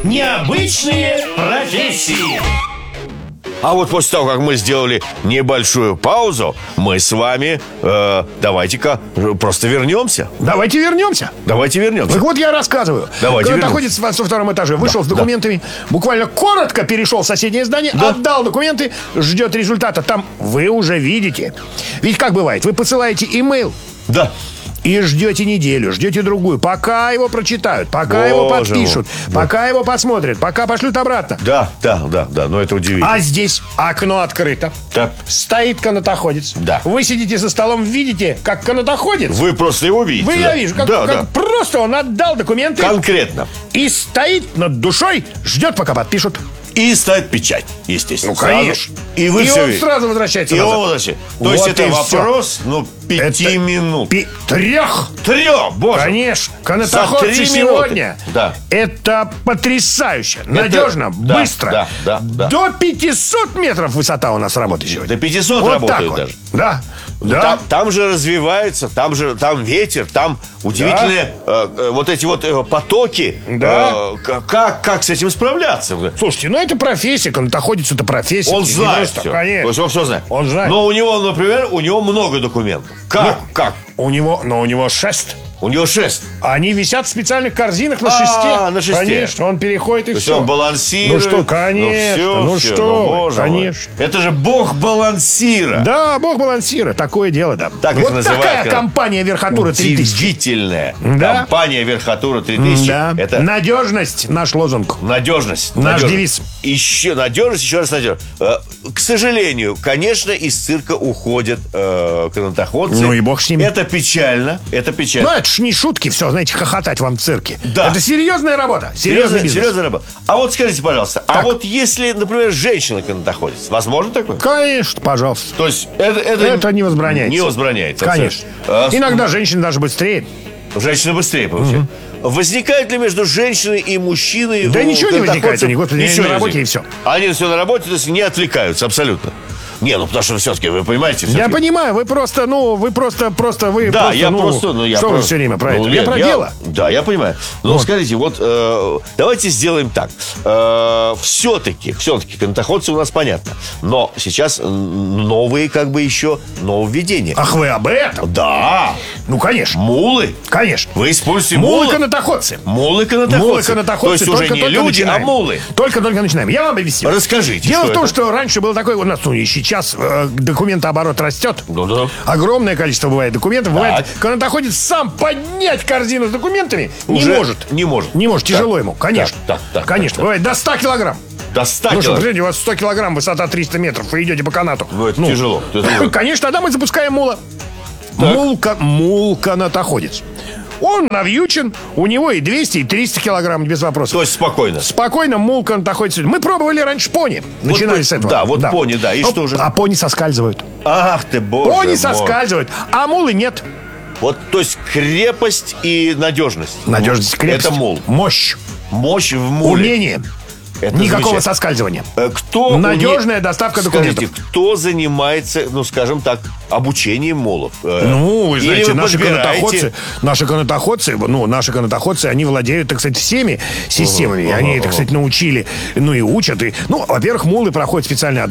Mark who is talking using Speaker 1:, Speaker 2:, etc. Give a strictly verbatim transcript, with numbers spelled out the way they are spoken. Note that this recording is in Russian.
Speaker 1: Необычные профессии.
Speaker 2: А вот после того, как мы сделали небольшую паузу, мы с вами, э, давайте-ка просто вернемся.
Speaker 3: Давайте вернемся.
Speaker 2: Давайте вернемся.
Speaker 3: Так вот я рассказываю.
Speaker 2: Давайте
Speaker 3: Когда
Speaker 2: вернемся.
Speaker 3: находится во втором этаже, вышел
Speaker 2: Да,
Speaker 3: с документами, буквально коротко перешел в соседнее здание,
Speaker 2: Да.
Speaker 3: отдал документы, ждет результата. Там вы уже видите. Ведь как бывает, вы посылаете имейл.
Speaker 2: Да.
Speaker 3: И ждете неделю, ждете другую, пока его прочитают, пока
Speaker 2: Боже
Speaker 3: его
Speaker 2: мой.
Speaker 3: подпишут, пока его посмотрят, пока пошлют обратно.
Speaker 2: Да, да, да, да, но это удивительно.
Speaker 3: А здесь окно открыто.
Speaker 2: Так.
Speaker 3: Стоит канатоходец.
Speaker 2: Да.
Speaker 3: Вы сидите за столом, видите, как канатоходец.
Speaker 2: Вы просто его видите.
Speaker 3: Вы,
Speaker 2: да?
Speaker 3: я вижу, как,
Speaker 2: да,
Speaker 3: как
Speaker 2: да.
Speaker 3: просто он отдал документы
Speaker 2: Конкретно.
Speaker 3: и стоит над душой, ждет, пока подпишут.
Speaker 2: И ставит печать, естественно.
Speaker 3: Ну,
Speaker 2: сразу.
Speaker 3: конечно.
Speaker 2: И вы
Speaker 3: И
Speaker 2: все
Speaker 3: он
Speaker 2: видите.
Speaker 3: сразу возвращается
Speaker 2: И
Speaker 3: назад.
Speaker 2: он возвращается. То
Speaker 3: Вот
Speaker 2: есть это
Speaker 3: и
Speaker 2: вопрос, ну, пяти
Speaker 3: Это
Speaker 2: минут.
Speaker 3: Пи- трех.
Speaker 2: Трех, боже.
Speaker 3: Конечно.
Speaker 2: За
Speaker 3: Канатоходцы
Speaker 2: три
Speaker 3: сегодня.
Speaker 2: минуты. Да.
Speaker 3: Это потрясающе, надежно,
Speaker 2: да,
Speaker 3: быстро.
Speaker 2: да, да, да.
Speaker 3: До пятисот метров высота у нас работы сегодня.
Speaker 2: До пятисот
Speaker 3: Вот
Speaker 2: работают
Speaker 3: так вот.
Speaker 2: даже.
Speaker 3: Да. Да.
Speaker 2: Там, там же развивается, там же там ветер, там удивительные э, э, вот эти вот э, потоки.
Speaker 3: Да.
Speaker 2: Э, к- как, как с этим справляться?
Speaker 3: Слушайте, ну это профессия, канатоходец это профессия.
Speaker 2: Он
Speaker 3: Не
Speaker 2: знает
Speaker 3: просто,
Speaker 2: все.
Speaker 3: Конечно.
Speaker 2: То есть он все знает.
Speaker 3: Он знает.
Speaker 2: Но у него, например, у него много документов. Как?
Speaker 3: Ну,
Speaker 2: Как?
Speaker 3: У него, но у него шест.
Speaker 2: У него шест.
Speaker 3: Они висят в специальных корзинах на
Speaker 2: А,
Speaker 3: шесте.
Speaker 2: на шесте.
Speaker 3: Конечно, он переходит и
Speaker 2: То есть
Speaker 3: все.
Speaker 2: он балансирует.
Speaker 3: Ну что, конечно,
Speaker 2: Ну,
Speaker 3: ну
Speaker 2: всё,
Speaker 3: что
Speaker 2: ну,
Speaker 3: вы,
Speaker 2: боже мой.
Speaker 3: конечно.
Speaker 2: Это же бог балансира.
Speaker 3: Да, бог балансира, такое дело, да.
Speaker 2: Так их
Speaker 3: вот
Speaker 2: называют,
Speaker 3: такая
Speaker 2: когда-
Speaker 3: компания Верхотура три тысячи.
Speaker 2: Удивительная.
Speaker 3: Да.
Speaker 2: Компания Верхотура три тысячи.
Speaker 3: Да.
Speaker 2: Это
Speaker 3: Надежность наш лозунг.
Speaker 2: надежность.
Speaker 3: Наш
Speaker 2: надежность.
Speaker 3: девиз.
Speaker 2: Еще надежность, еще раз надежность. Э, К сожалению, конечно, из цирка уходят э, канатоходцы.
Speaker 3: Ну и бог с ними.
Speaker 2: Это печально. Это печально.
Speaker 3: Ну, это ж не шутки, все, знаете, хохотать вам в цирке.
Speaker 2: Да.
Speaker 3: Это серьезная работа, серьезный
Speaker 2: Серьезная,
Speaker 3: бизнес.
Speaker 2: серьезная работа. А вот скажите, пожалуйста, а
Speaker 3: Так.
Speaker 2: вот если, например, женщина канатоходец, возможно такое?
Speaker 3: Конечно, пожалуйста.
Speaker 2: То есть это, это,
Speaker 3: Это не возбраняется.
Speaker 2: Не возбраняется.
Speaker 3: Конечно.
Speaker 2: абсолютно. А,
Speaker 3: Иногда женщины даже быстрее.
Speaker 2: Женщина быстрее получает. Возникает ли между женщиной и мужчиной...
Speaker 3: Да
Speaker 2: у
Speaker 3: ничего не возникает
Speaker 2: канатоходцев?
Speaker 3: у них, господи, они
Speaker 2: Ничего
Speaker 3: на
Speaker 2: не
Speaker 3: работе
Speaker 2: возникает.
Speaker 3: и всё.
Speaker 2: Они все на работе, то есть не отвлекаются абсолютно. Не, ну потому что все-таки, вы понимаете...
Speaker 3: Я
Speaker 2: все-таки-
Speaker 3: понимаю, вы просто, ну, вы просто, просто, вы
Speaker 2: Да,
Speaker 3: просто,
Speaker 2: я
Speaker 3: ну,
Speaker 2: просто... Ну, я
Speaker 3: что
Speaker 2: про-
Speaker 3: вы все время про
Speaker 2: Ну,
Speaker 3: это?
Speaker 2: нет,
Speaker 3: Я про дело.
Speaker 2: Да, я понимаю. Но скажите, вот э, давайте сделаем так. Э, все-таки, все-таки, канатоходцы у нас понятно. Но сейчас м, новые, как бы еще, нововведения.
Speaker 3: Ах, вы об этом?
Speaker 2: Да,
Speaker 3: Ну, конечно,
Speaker 2: мулы.
Speaker 3: конечно.
Speaker 2: Вы используете
Speaker 3: Мулы
Speaker 2: мулы.
Speaker 3: канатоходцы.
Speaker 2: Мулы канатоходцы.
Speaker 3: Мулы канатоходцы.
Speaker 2: То есть уже
Speaker 3: только,
Speaker 2: не
Speaker 3: только
Speaker 2: люди,
Speaker 3: начинаем.
Speaker 2: а мулы.
Speaker 3: Только-только начинаем. Я вам объясню.
Speaker 2: Расскажите,
Speaker 3: Дело
Speaker 2: что
Speaker 3: в том,
Speaker 2: это?
Speaker 3: что раньше был такой у нас, ну и сейчас э, документооборот растет.
Speaker 2: Ну да.
Speaker 3: Огромное количество бывает документов. Бывает,
Speaker 2: Так.
Speaker 3: канатоходец сам поднять корзину с документами не
Speaker 2: Уже
Speaker 3: может.
Speaker 2: не может.
Speaker 3: Не может,
Speaker 2: Так.
Speaker 3: тяжело ему, конечно.
Speaker 2: Так, так, так,
Speaker 3: конечно,
Speaker 2: так,
Speaker 3: бывает до ста килограмм.
Speaker 2: До ста
Speaker 3: Ну что,
Speaker 2: килограмм.
Speaker 3: посмотрите, у вас сто килограмм, высота триста метров, вы идете по канату.
Speaker 2: Ну, это тяжело. Это-
Speaker 3: Конечно, тогда мы запускаем мула. Мулка, мул-канатоходец. Он навьючен, у него и двести, и триста килограмм, без вопросов.
Speaker 2: То есть спокойно.
Speaker 3: Спокойно мул-канатоходец. Мы пробовали раньше пони. Начинали
Speaker 2: мы-
Speaker 3: с этого.
Speaker 2: да, вот пони, да, и
Speaker 3: Ну,
Speaker 2: что же?
Speaker 3: А пони соскальзывают.
Speaker 2: Ах ты, боже
Speaker 3: Пони
Speaker 2: мой.
Speaker 3: соскальзывают, а мулы нет.
Speaker 2: Вот, то есть крепость и надежность.
Speaker 3: Надежность, крепость.
Speaker 2: Это мул.
Speaker 3: Мощь.
Speaker 2: Мощь в муле.
Speaker 3: Умение.
Speaker 2: Это
Speaker 3: Никакого
Speaker 2: замечательно.
Speaker 3: соскальзывания.
Speaker 2: Э, Кто
Speaker 3: Надежная
Speaker 2: уме-
Speaker 3: доставка
Speaker 2: Скажите,
Speaker 3: документов.
Speaker 2: кто занимается, ну, скажем так, обучением молов? Э,
Speaker 3: Ну, вы
Speaker 2: или
Speaker 3: знаете,
Speaker 2: вы
Speaker 3: наши
Speaker 2: подбираете-
Speaker 3: канатоходцы, наши канатоходцы, ну, наши канатоходцы, они владеют, так сказать, всеми системами.
Speaker 2: Ага,
Speaker 3: Они,
Speaker 2: ага,
Speaker 3: так сказать, научили, ну и учат. И, ну, во-первых, мулы проходят специальный